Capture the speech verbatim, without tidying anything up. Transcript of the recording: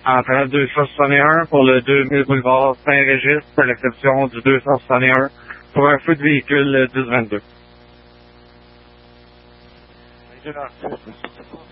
entrant deux cent soixante et un pour le deux mille boulevard Saint-Régis, à l'exception du deux cent soixante et un pour un feu de véhicule dix vingt-deux.